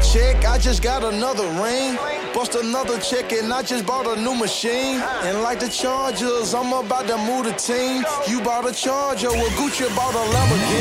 check, I just got another ring. Bust another check and I just bought a new machine. And like the Chargers, I'm about to move the team. You bought a Charger, well Gucci bought a Lamborghini.